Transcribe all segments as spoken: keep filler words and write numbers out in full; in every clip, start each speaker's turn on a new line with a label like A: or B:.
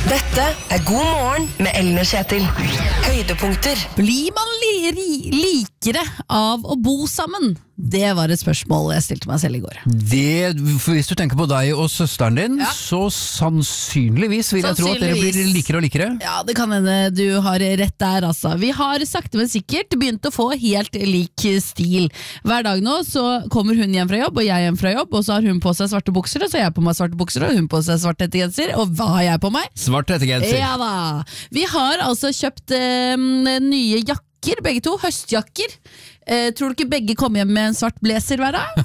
A: Dette er God morgen med Ellen og Kjetil. Høydepunkter.
B: Blir man li ri likere av å bo sammen? Det var et spørsmål jeg stilte meg selv i går.
C: Det, hvis du tenker på deg og søsteren din,
B: Ja.
C: så sannsynligvis vil jeg tro at dere blir
B: Sannsynligvis.
C: likere og likere.
B: Ja, det kan hende du har rett der, altså. Vi har sakte, men sikkert begynt å få helt lik stil. Hver dag nå så kommer hun hjem fra jobb, og jeg hjem fra jobb, og så har hun på seg svarte bukser, og så har jeg på meg svarte bukser, og hun på seg svart hettegenser, og hva har jeg på meg?
C: Svart hettegenser.
B: Ja da. Vi har altså kjøpt eh, nye jakker, begge to, høstjakker. Eh, tror du ikke begge kom hjem med en svart blazer hver dag?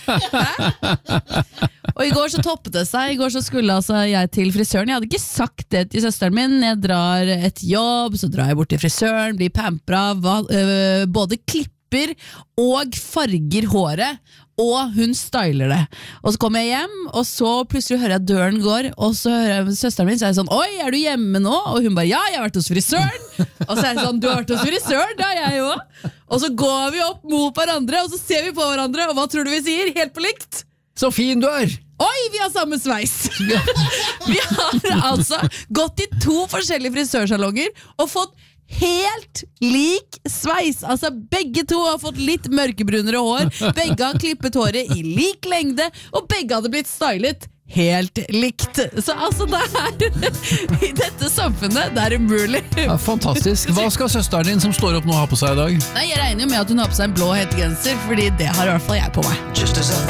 B: Og i går så toppet det seg. I går så skulle altså jeg til frisøren. Jeg hadde ikke sagt det til søsteren min. Jeg drar et jobb, så drar jeg bort til frisøren, blir pampra, va- øh, både klipper og farger håret, og hun styler det. Og så kommer jeg hjem, og så plutselig hører jeg døren går, og så hører jeg søsteren min, så er jeg sånn, oi, er du hjemme nå? Og hun bare, ja, jeg har vært hos frisøren. Og så er jeg sånn, du har vært hos frisøren? Det har jeg jo. Og så går vi opp mot hverandre, og så ser vi på hverandre, og hva tror du vi sier? Helt på likt.
C: Så fin du er!
B: Oi, vi har samme sveis! Vi har altså gått i to forskjellige frisørsalonger og fått helt lik sveis. Altså begge to har fått litt mørkebrunere hår, begge har klippet håret i lik lengde, og begge hadde blitt stylet helt likt. Så altså det er i dette samfunnet, det er umulig.
C: Ja, fantastisk. Hva skal søsteren din som står opp nå ha på seg i dag?
B: Nei, jeg regner jo med at hun har på seg en blå hettegenser, fordi det har i hvert fall jeg på meg.